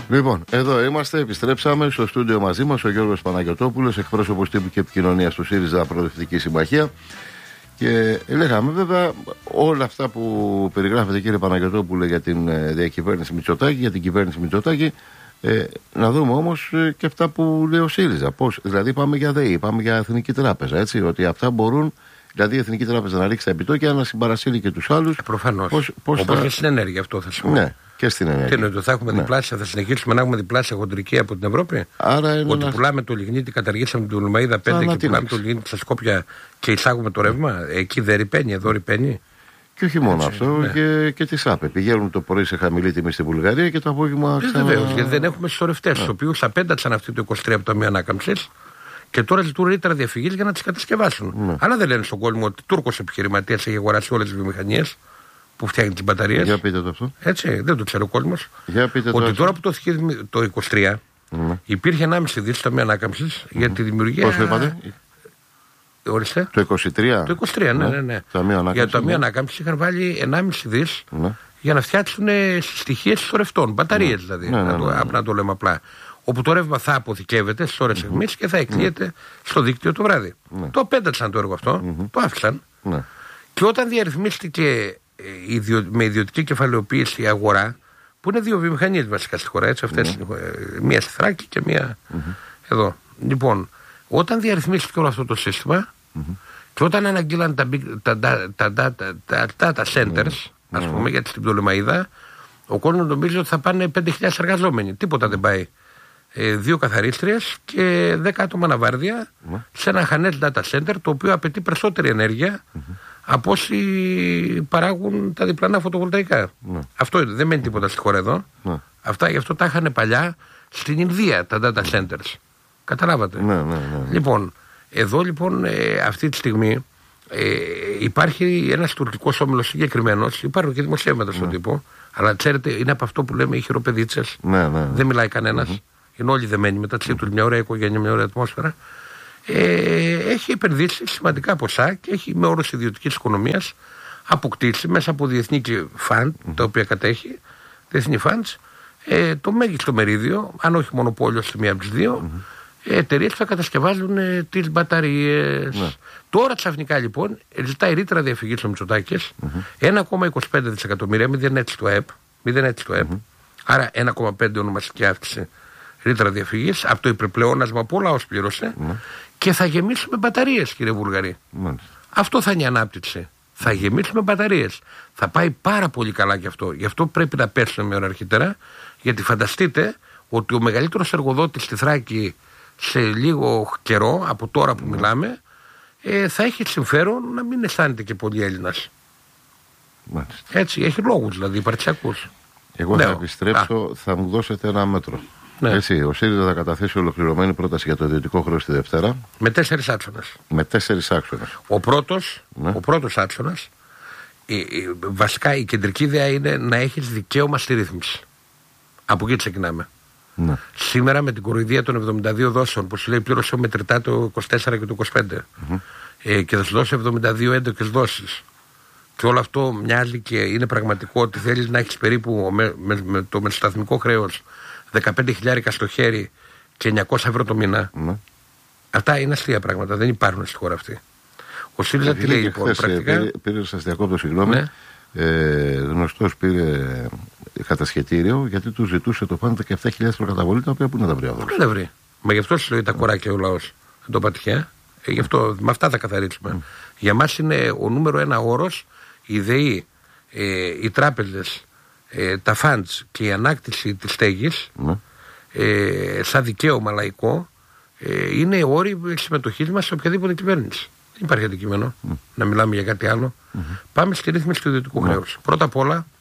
Λοιπόν, εδώ είμαστε, επιστρέψαμε στο στούντιο μαζί μας ο Γιώργος Παναγιωτόπουλος, εκπρόσωπος τύπου και επικοινωνίας του ΣΥΡΙΖΑ Προοδευτική Συμμαχία. Και λέγαμε βέβαια όλα αυτά που περιγράφετε, κύριε Παναγιωτόπουλε, για την διακυβέρνηση Μητσοτάκη, για την κυβέρνηση Μητσοτάκη. Να δούμε όμως και αυτά που λέει ο ΣΥΡΙΖΑ. Δηλαδή, πάμε για ΔΕΗ, πάμε για Εθνική Τράπεζα. Έτσι, ότι αυτά μπορούν. Δηλαδή η Εθνική Τράπεζα να ρίξει τα επιτόκια, να συμπαρασύρει και τους άλλους. Προφανώς. Όπως και στην ενέργεια, αυτό θα σημαίνει. Ναι, και στην ενέργεια. Τι εννοείται, θα έχουμε διπλάσια, θα συνεχίσουμε να έχουμε διπλάσια χοντρική από την Ευρώπη. Άρα είναι ότι πουλάμε το λιγνίτη, καταργήσαμε την Τολμαΐδα 5 και πουλάμε το λιγνίτη στα Σκόπια και εισάγουμε το ρεύμα. Εκεί δεν ρηπαίνει, εδώ ρηπαίνει. Και όχι μόνο αυτό, ναι. και τις ΑΠΕ. Πηγαίνουν το πρωί σε χαμηλή τιμή στην Βουλγαρία και το απόγευμα ξανά. Βεβαίως, γιατί δεν έχουμε συσσωρευτές, τους οποίους απένταξαν αυτοί το 23 από το Ταμείο Ανάκαμψης. Και τώρα ζητούν ρήτρα διαφυγής για να τις κατασκευάσουν. Ναι. Αλλά δεν λένε στον κόσμο ότι Τούρκος επιχειρηματίας έχει αγοράσει όλες τις βιομηχανίες που φτιάχνει τις μπαταρίες. Για πείτε το αυτό. Έτσι, δεν το ξέρει ο κόσμος. Για πείτε ότι το τώρα που το 23 υπήρχε 1,5 δις στο Ταμείο Ανάκαμψης για τη δημιουργία. Πώς το είπατε? Ορίστε. Το 23. Το 23, ναι. Για το Ταμείο Ανάκαμψης είχαν βάλει 1,5 δις για να φτιάξουν στοιχεία συσσωρευτών. Μπαταρίες δηλαδή. Να το λέμε απλά. Όπου το ρεύμα θα αποθηκεύεται στις ώρες αιχμής και θα εκλείεται στο δίκτυο το βράδυ. Το απένταξαν το έργο αυτό, το άφησαν. Και όταν διαρρυθμίστηκε με ιδιωτική κεφαλαιοποίηση η αγορά, που είναι δύο βιομηχανίες βασικά στη χώρα, έτσι, αυτές, μία στη Θράκη και μία εδώ. Λοιπόν, όταν διαρρυθμίστηκε όλο αυτό το σύστημα και όταν αναγγείλαν τα data centers, ας πούμε, για την Πτολεμαΐδα, ο κόσμος νομίζει ότι θα πάνε 5.000 εργαζόμενοι. Τίποτα δεν πάει. 2 καθαρίστριες και 10 άτομα αναβάρδια σε ένα χανές data center, το οποίο απαιτεί περισσότερη ενέργεια από όσοι παράγουν τα διπλανά φωτοβολταϊκά. Αυτό δεν μένει τίποτα στη χώρα εδώ. Αυτά γι' αυτό τα είχαν παλιά στην Ινδία τα data centers. Καταλάβατε. Λοιπόν, εδώ λοιπόν αυτή τη στιγμή υπάρχει ένας τουρκικός όμιλος συγκεκριμένος, υπάρχουν και δημοσιεύματα στον τύπο, αλλά ξέρετε είναι από αυτό που λέμε οι χειροπεδίτσες. Δεν μιλάει κανένας. Είναι όλοι δεμένοι μεταξύ τους, μια ωραία οικογένεια, μια ωραία ατμόσφαιρα. Έχει επενδύσει σημαντικά ποσά και έχει με όρους ιδιωτικής οικονομίας αποκτήσει μέσα από διεθνή φαντ, τα οποία κατέχει, διεθνή φαντς, το μέγιστο μερίδιο, αν όχι μονοπόλιο σε μία από τις δύο, εταιρείες που θα κατασκευάζουν τις μπαταρίες. Τώρα ξαφνικά λοιπόν ζητάει ρήτρα διαφυγής ο Μητσοτάκης 1,25 δισεκατομμύρια, 0,6 το ΕΠ, άρα 1,5 ονομαστική αύξηση ρήτρα διαφυγής από το υπερπλεόνασμα που ο λαός πλήρωσε και θα γεμίσουμε μπαταρίες, κύριε Βουλγαρή. Αυτό θα είναι η ανάπτυξη. Θα γεμίσουμε μπαταρίες. Θα πάει πάρα πολύ καλά κι αυτό. Γι' αυτό πρέπει να πέσουμε μια ώρα αρχίτερα, γιατί φανταστείτε ότι ο μεγαλύτερος εργοδότης στη Θράκη σε λίγο καιρό, από τώρα που μιλάμε, θα έχει συμφέρον να μην αισθάνεται και πολύ Έλληνας. Έτσι, έχει λόγους δηλαδή, υπαρξιακούς. Εγώ θα επιστρέψω, θα μου δώσετε ένα μέτρο. Έτσι, ο ΣΥΡΙΖΑ θα καταθέσει ολοκληρωμένη πρόταση για το ιδιωτικό χρέος τη Δευτέρα. Με 4 άξονες. Με 4 άξονες. Ο πρώτος άξονας, βασικά η κεντρική ιδέα είναι να έχεις δικαίωμα στη ρύθμιση. Από εκεί ξεκινάμε. Σήμερα με την κοροϊδία των 72 δόσεων που σου λέει πλήρωσε μετρητά το 24 και το 25 και θα σου δώσει 72 έντοκες δόσεις. Και όλο αυτό μοιάζει και είναι πραγματικό ότι θέλεις να έχεις περίπου με το μεσοσταθμικό χρέος 15.000 στο χέρι και 900 ευρώ το μήνα. Αυτά είναι αστεία πράγματα, δεν υπάρχουν στη χώρα αυτή. Ο ΣΥΡΙΖΑ τι λέει λοιπόν πρακτικά? Πήρε σας διακόπτω, συγγνώμη. Γνωστός πήρε κατασχετήριο γιατί του ζητούσε το φαν 17.000 προκαταβολή, τα οποία πού να τα βρει αυτό. Πού να τα βρει. Μα γι' αυτό σου λέει τα κοράκια ο λαός. Δεν το πατυχέ. Γι' αυτό με αυτά θα καθαρίσουμε. Για μας είναι ο νούμερο ένα όρος η ΔΕΗ, οι τράπεζες, τα φαντς και η ανάκτηση της στέγης σαν δικαίωμα λαϊκό είναι όροι συμμετοχής μας σε οποιαδήποτε κυβέρνηση. Δεν υπάρχει αντικείμενο να μιλάμε για κάτι άλλο. Πάμε στη ρύθμιση του ιδιωτικού χρέους. Πρώτα απ' όλα